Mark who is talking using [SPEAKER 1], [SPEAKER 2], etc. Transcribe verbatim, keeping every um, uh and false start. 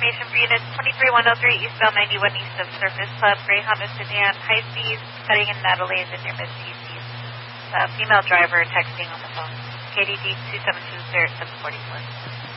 [SPEAKER 1] information for units twenty-three one oh three eastbound ninety-one east of Surface Club, Gray Honda sedan, high speeds, cutting in Natalie and near mid C Cs. Uh, female driver texting on the phone. K D D two seven two zero seven four four.